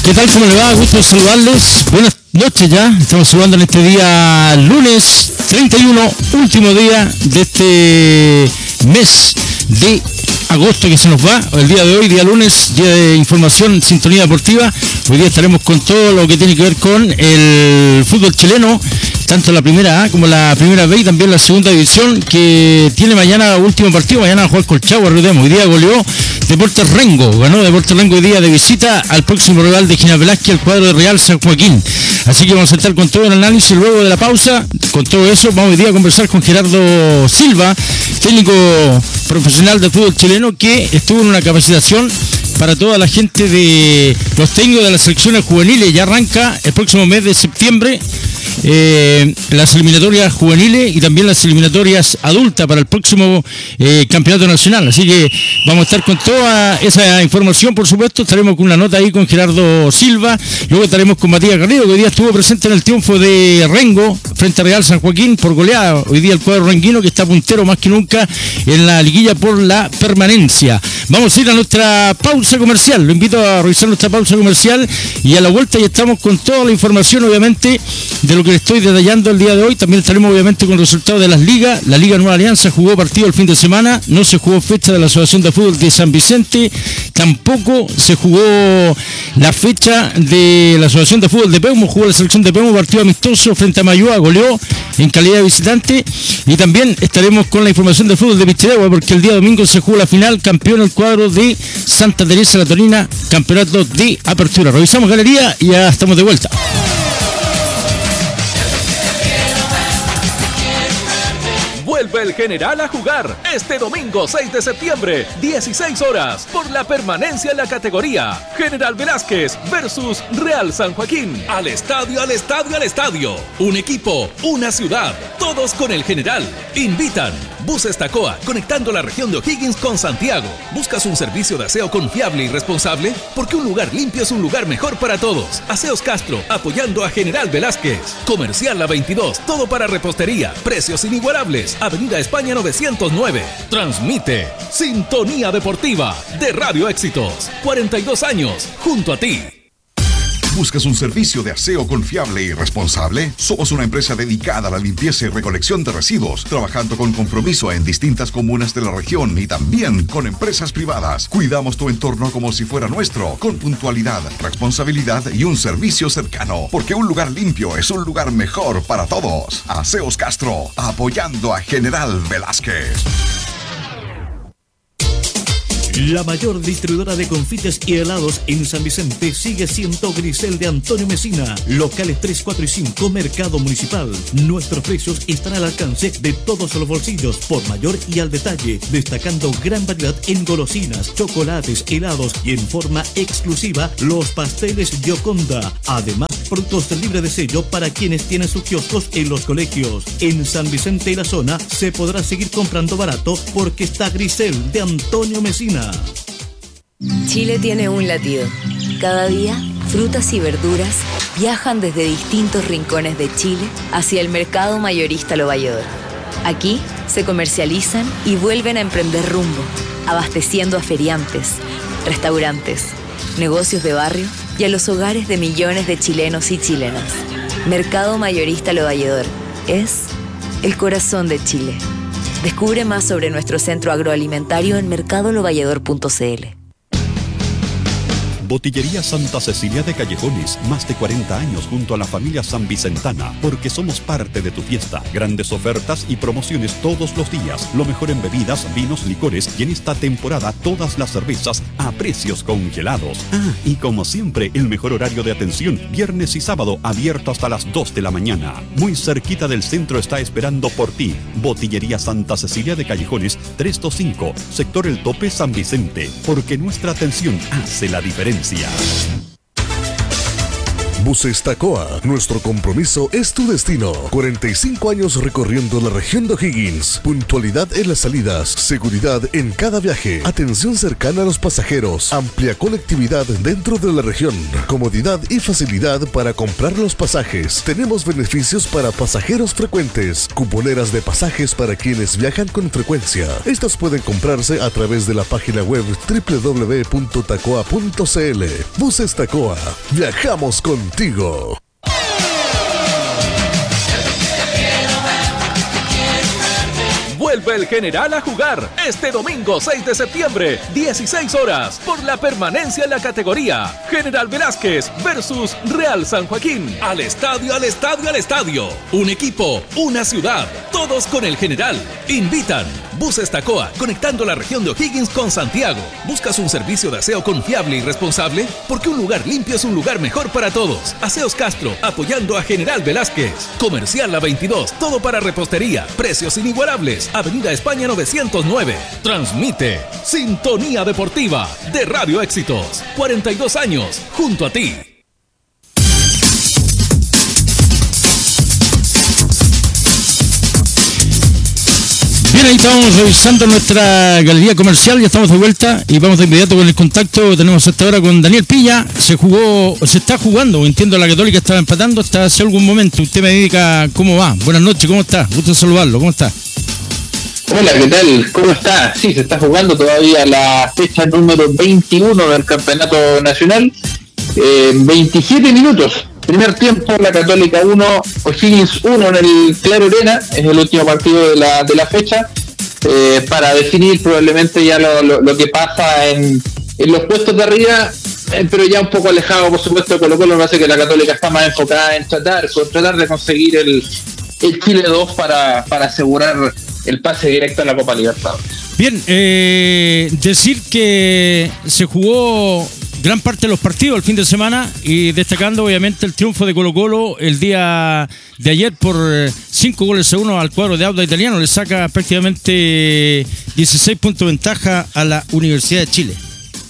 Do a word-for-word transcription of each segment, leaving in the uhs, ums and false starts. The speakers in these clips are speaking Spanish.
¿Qué tal? ¿Cómo le va? Gusto saludarles. Buenas noches ya. Estamos saludando en este día lunes treinta y uno, último día de este mes de agosto que se nos va. El día de hoy, día lunes, día de información, sintonía deportiva. Hoy día estaremos con todo lo que tiene que ver con el fútbol chileno, tanto la primera A como la primera B y también la segunda división, que tiene mañana último partido. Mañana va a jugar Colchagua, recordemos. Hoy día goleó Deportes Rengo, ganó Deportes Rengo hoy día de visita al próximo rival de Ginás Velázquez, el cuadro de Real San Joaquín. Así que vamos a estar con todo el análisis luego de la pausa. Con todo eso vamos hoy día a conversar con Gerardo Silva, técnico profesional de fútbol chileno, que estuvo en una capacitación para toda la gente de los técnicos de las selecciones juveniles. Ya arranca el próximo mes de septiembre eh, las eliminatorias juveniles y también las eliminatorias adultas para el próximo eh, campeonato nacional. Así que vamos a estar con toda esa información, por supuesto. Estaremos con una nota ahí con Gerardo Silva. Luego estaremos con Matías Garrido, que hoy día estuvo presente en el triunfo de Rengo frente a Real San Joaquín por goleada. Hoy día el cuadro renguino, que está puntero más que nunca en la liguilla por la permanencia. Vamos a ir a nuestra pausa comercial. Lo invito a revisar nuestra pausa comercial y a la vuelta ya estamos con toda la información, obviamente, de lo que le estoy detallando el día de hoy. También estaremos, obviamente, con resultados de las ligas. La Liga Nueva Alianza jugó partido el fin de semana. No se jugó fecha de la Asociación de Fútbol de San Vicente. Tampoco se jugó la fecha de la Asociación de Fútbol de Peumo. Jugó la selección de Peumo, partido amistoso frente a Mayúa, goleó en calidad de visitante. Y también estaremos con la información de fútbol de Pichilegua, porque el día domingo se jugó la final, campeón el cuadro de Santa Teresa La Tonina, campeonato de apertura. Revisamos galería y ya estamos de vuelta. Vuelve el General a jugar este domingo seis de septiembre, dieciséis horas, por la permanencia en la categoría. General Velázquez versus Real San Joaquín. Al estadio, al estadio, al estadio. Un equipo, una ciudad, todos con el General. Invitan Buses Tacoa, conectando la región de O'Higgins con Santiago. ¿Buscas un servicio de aseo confiable y responsable? Porque un lugar limpio es un lugar mejor para todos. Aseos Castro, apoyando a General Velázquez. Comercial La veintidós, todo para repostería. Precios inigualables. Avenida España novecientos nueve. Transmite Sintonía Deportiva de Radio Éxitos. cuarenta y dos años, junto a ti. ¿Buscas un servicio de aseo confiable y responsable? Somos una empresa dedicada a la limpieza y recolección de residuos, trabajando con compromiso en distintas comunas de la región y también con empresas privadas. Cuidamos tu entorno como si fuera nuestro, con puntualidad, responsabilidad y un servicio cercano, porque un lugar limpio es un lugar mejor para todos. Aseos Castro, apoyando a General Velázquez. La mayor distribuidora de confites y helados en San Vicente sigue siendo Grisel de Antonio Mesina. Locales tres, cuatro y cinco, Mercado Municipal. Nuestros precios están al alcance de todos los bolsillos, por mayor y al detalle, destacando gran variedad en golosinas, chocolates, helados y en forma exclusiva los pasteles Gioconda. Además, productos libres de sello para quienes tienen sus kioscos en los colegios. En San Vicente y la zona se podrá seguir comprando barato porque está Grisel de Antonio Mesina. Chile tiene un latido. Cada día, frutas y verduras viajan desde distintos rincones de Chile hacia el mercado mayorista Lo Valledor. Aquí se comercializan y vuelven a emprender rumbo, abasteciendo a feriantes, restaurantes, negocios de barrio y a los hogares de millones de chilenos y chilenas. Mercado Mayorista Lo Valledor es el corazón de Chile. Descubre más sobre nuestro centro agroalimentario en mercado lo valledor punto c l. Botillería Santa Cecilia de Callejones, más de cuarenta años junto a la familia sanvicentana, porque somos parte de tu fiesta. Grandes ofertas y promociones todos los días, lo mejor en bebidas, vinos, licores y en esta temporada todas las cervezas a precios congelados. Ah, y como siempre, el mejor horario de atención, viernes y sábado abierto hasta las dos de la mañana. Muy cerquita del centro está esperando por ti. Botillería Santa Cecilia de Callejones, trescientos veinticinco, sector El Tope, San Vicente, porque nuestra atención hace la diferencia. Buses Tacoa, nuestro compromiso es tu destino. cuarenta y cinco años recorriendo la región de O'Higgins. Puntualidad en las salidas, seguridad en cada viaje, atención cercana a los pasajeros, amplia conectividad dentro de la región, comodidad y facilidad para comprar los pasajes. Tenemos beneficios para pasajeros frecuentes, cuponeras de pasajes para quienes viajan con frecuencia. Estas pueden comprarse a través de la página web doble u doble u doble u punto tacoa punto c l. Buses Tacoa, viajamos contigo. Vuelve el General a jugar este domingo seis de septiembre, dieciséis horas, por la permanencia en la categoría. General Velázquez versus Real San Joaquín. Al estadio, al estadio, al estadio. Un equipo, una ciudad, todos con el General. Invitan Buses Tacoa, conectando la región de O'Higgins con Santiago. ¿Buscas un servicio de aseo confiable y responsable? Porque un lugar limpio es un lugar mejor para todos. Aseos Castro, apoyando a General Velázquez. Comercial La veintidós, todo para repostería. Precios inigualables. Avenida España novecientos nueve. Transmite Sintonía Deportiva de Radio Éxitos. cuarenta y dos años junto a ti. Bien, ahí estamos revisando nuestra galería comercial, ya estamos de vuelta y vamos de inmediato con el contacto. Tenemos hasta ahora con Daniel Pilla. Se jugó, se está jugando, entiendo la Católica estaba empatando hasta hace algún momento. Usted me indica cómo va. Buenas noches, ¿cómo está? Gusto saludarlo, ¿cómo está? Hola, ¿qué tal? ¿Cómo está? Sí, se está jugando todavía la fecha número veintiuno del Campeonato Nacional. Eh, veintisiete minutos. Primer tiempo, la Católica uno, O'Higgins uno en el Claro Arena. Es el último partido de la, de la fecha. Eh, para definir probablemente ya lo, lo, lo que pasa en, en los puestos de arriba. Eh, pero ya un poco alejado, por supuesto, de Colo Colo. Me parece que la Católica está más enfocada en tratar, con tratar de conseguir el, el Chile dos para, para asegurar el pase directo a la Copa Libertadores. Bien, eh, decir que se jugó gran parte de los partidos el fin de semana y destacando obviamente el triunfo de Colo Colo el día de ayer por cinco goles a uno al cuadro de Audax Italiano. Le saca prácticamente dieciséis puntos de ventaja a la Universidad de Chile.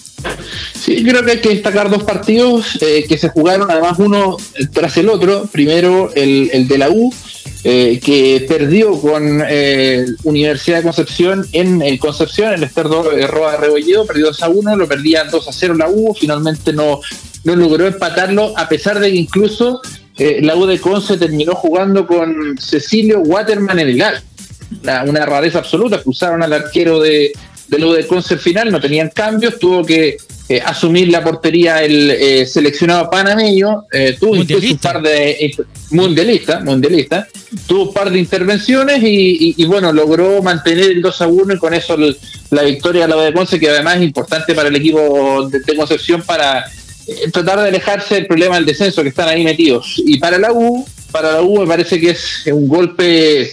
Sí, creo que hay que destacar dos partidos eh, que se jugaron además uno tras el otro. Primero el, el de la U, eh, que perdió con eh, Universidad de Concepción en, en Concepción, el Ester de Roa Rebolledo, perdió dos a uno, lo perdía dos a cero la U, finalmente no, no logró empatarlo, a pesar de que incluso eh, la U de Conce terminó jugando con Cecilio Waterman en el arco. Una, una rareza absoluta, expulsaron al arquero de de lo de Conce final, no tenían cambios, tuvo que eh, asumir la portería el eh, seleccionado panameño, eh, tuvo incluso un par de eh, mundialista, mundialista, tuvo un par de intervenciones y, y, y bueno, logró mantener el dos a uno y con eso el, la victoria de la de Conce, que además es importante para el equipo de, de Concepción para eh, tratar de alejarse del problema del descenso que están ahí metidos. Y para la U, para la U me parece que es un golpe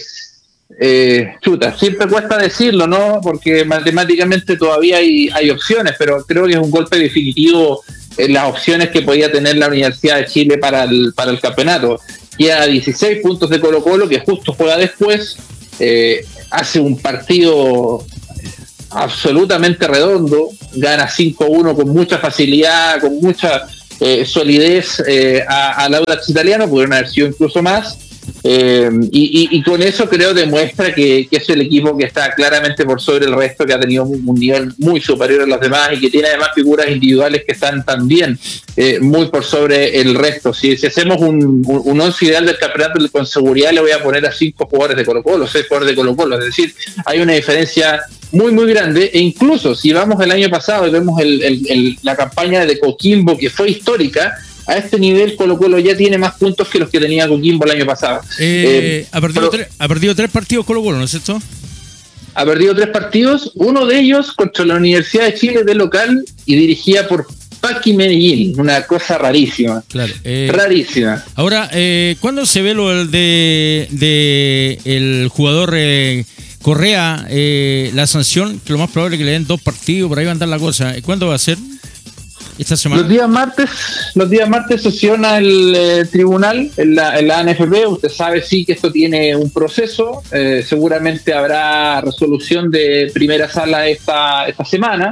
Eh, chuta, siempre cuesta decirlo, ¿no? Porque matemáticamente todavía hay, hay opciones, pero creo que es un golpe definitivo en las opciones que podía tener la Universidad de Chile para el, para el campeonato. Queda dieciséis puntos de Colo Colo, que justo juega después, eh, hace un partido absolutamente redondo, gana cinco a uno con mucha facilidad, con mucha eh, solidez eh, a, a Audax Italiano, pudieron haber sido incluso más. Eh, y, y, y con eso creo demuestra que, que es el equipo que está claramente por sobre el resto, que ha tenido un, un nivel muy superior a los demás y que tiene además figuras individuales que están también eh, muy por sobre el resto. Si, si hacemos un, un, un once ideal del campeonato, con seguridad le voy a poner a cinco jugadores de Colo Colo, seis jugadores de Colo Colo, es decir, hay una diferencia muy muy grande. E incluso si vamos el año pasado y vemos el, el, el, la campaña de Coquimbo, que fue histórica, a este nivel Colo Colo ya tiene más puntos que los que tenía Coquimbo el año pasado. Eh, eh, ha, perdido pero, tres, ha perdido tres partidos Colo Colo, ¿no es cierto? Ha perdido tres partidos, uno de ellos contra la Universidad de Chile de local y dirigida por Paqui Medellín, una cosa rarísima. Claro. Eh, rarísima. Ahora, eh, ¿cuándo se ve lo de, de el jugador eh, Correa, eh, la sanción? Que lo más probable es que le den dos partidos, por ahí va a andar la cosa. ¿Cuándo va a ser? Esta semana. Los días martes, los días martes sesiona el eh, tribunal en la, en la A N F P. Usted sabe sí que esto tiene un proceso. Eh, seguramente habrá resolución de primera sala esta esta semana.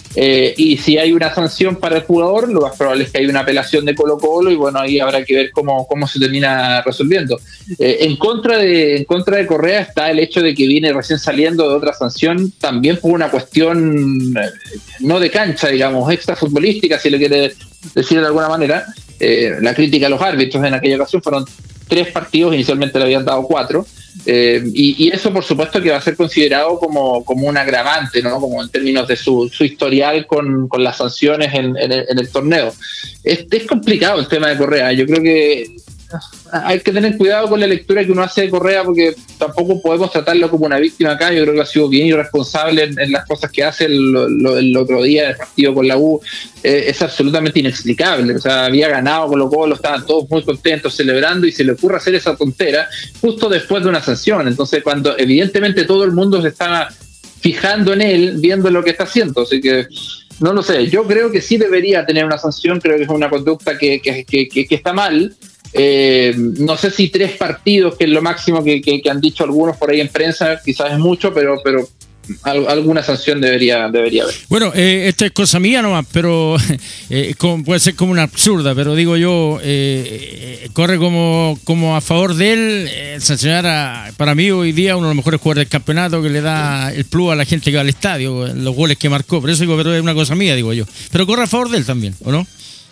Eh, y si hay una sanción para el jugador, lo más probable es que haya una apelación de Colo-Colo y bueno, ahí habrá que ver cómo, cómo se termina resolviendo. Eh, en contra de en contra de Correa está el hecho de que viene recién saliendo de otra sanción, también por una cuestión eh, no de cancha, digamos, extra futbolística, si le quiere decir de alguna manera. Eh, la crítica a los árbitros en aquella ocasión fueron tres partidos, inicialmente le habían dado cuatro. Eh, y, y eso por supuesto que va a ser considerado como, como un agravante, ¿no? Como en términos de su, su historial con, con las sanciones en, en, el, en el torneo. Es, es complicado el tema de Correa. Yo creo que hay que tener cuidado con la lectura que uno hace de Correa, porque tampoco podemos tratarlo como una víctima acá. Yo creo que ha sido bien irresponsable en, en las cosas que hace el, lo, el otro día, el partido con la U. Eh, es absolutamente inexplicable. O sea, había ganado con los goles, estaban todos muy contentos celebrando y se le ocurre hacer esa tontera justo después de una sanción. Entonces, cuando evidentemente todo el mundo se estaba fijando en él, viendo lo que está haciendo. Así que no lo sé. Yo creo que sí debería tener una sanción. Creo que es una conducta que, que, que, que, que está mal. Eh, no sé si tres partidos, que es lo máximo que, que, que han dicho algunos por ahí en prensa, quizás es mucho, pero pero al, alguna sanción debería debería haber. Bueno, eh, esta es cosa mía nomás, pero eh, como, puede ser como una absurda, pero digo yo, eh, eh, corre como, como a favor de él, eh, sancionar a, para mí hoy día uno de los mejores jugadores del campeonato, que le da el plus a la gente que va al estadio, los goles que marcó, por eso digo, pero es una cosa mía, digo yo, pero corre a favor de él también, ¿o no?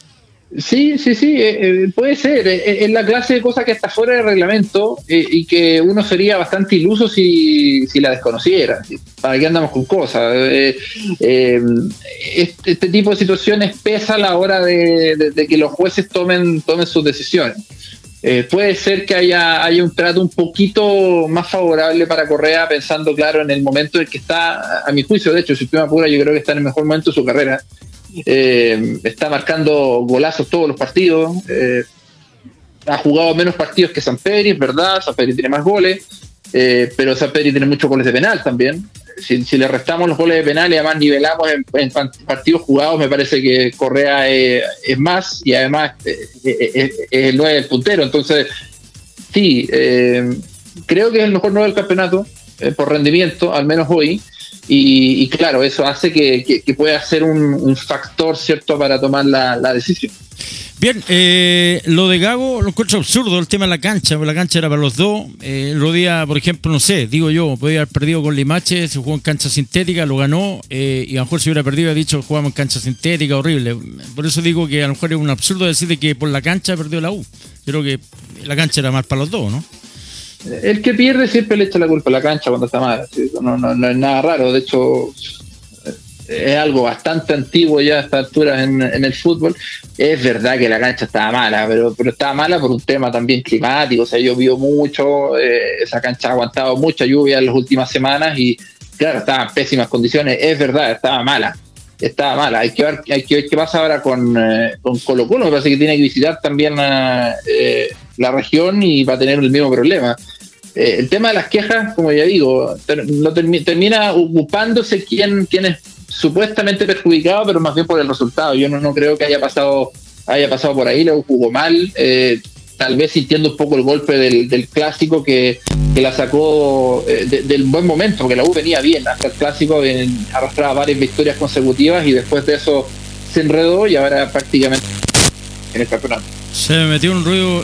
Sí, sí, sí, eh, puede ser. Es la clase de cosas que está fuera del reglamento eh, y que uno sería bastante iluso si, si la desconociera. ¿Para qué andamos con cosas? Eh, eh, este, este tipo de situaciones pesa a la hora de, de, de que los jueces tomen, tomen sus decisiones. Eh, puede ser que haya, haya un trato un poquito más favorable para Correa, pensando, claro, en el momento en que está, a mi juicio, de hecho, si usted me apura, yo creo que está en el mejor momento de su carrera. Eh, está marcando golazos todos los partidos, eh, ha jugado menos partidos que Samperi, es verdad, Samperi tiene más goles, eh, pero Samperi tiene muchos goles de penal también. Si, si le restamos los goles de penal y además nivelamos en, en partidos jugados, me parece que Correa es, es más, y además eh, eh, eh, es el nueve del puntero. Entonces sí, eh, creo que es el mejor nueve del campeonato eh, por rendimiento, al menos hoy. Y, y claro, eso hace que, que, que pueda ser un, un factor, ¿cierto?, para tomar la, la decisión. Bien, eh, lo de Gago lo encuentro absurdo, el tema de la cancha, la cancha era para los dos. Eh, el otro día, por ejemplo, no sé, digo yo, podía haber perdido con Limache, se jugó en cancha sintética, lo ganó, eh, y a lo mejor si hubiera perdido, ha dicho que jugamos en cancha sintética, horrible. Por eso digo que a lo mejor es un absurdo decir de que por la cancha perdió la U. Creo que la cancha era más para los dos, ¿no? El que pierde siempre le echa la culpa a la cancha cuando está mal. No, no, no es nada raro. De hecho, es algo bastante antiguo ya a estas alturas en, en el fútbol. Es verdad que la cancha estaba mala, pero, pero estaba mala por un tema también climático. O sea, llovió mucho, eh, esa cancha ha aguantado mucha lluvia en las últimas semanas y, claro, estaba en pésimas condiciones. Es verdad, estaba mala. Estaba mala. Hay que ver, hay que ver qué pasa ahora con, eh, con Colo-Colo. Me parece que tiene que visitar también eh, la región y va a tener el mismo problema. Eh, el tema de las quejas, como ya digo, ter, lo termi- termina ocupándose quien, quien es supuestamente perjudicado, pero más bien por el resultado. Yo no, no creo que haya pasado haya pasado por ahí, lo jugó mal, eh, tal vez sintiendo un poco el golpe del, del clásico que, que la sacó eh, de, del buen momento, porque la U venía bien hasta el clásico, en, arrastraba varias victorias consecutivas y después de eso se enredó y ahora prácticamente en el campeonato. Se me metió un ruido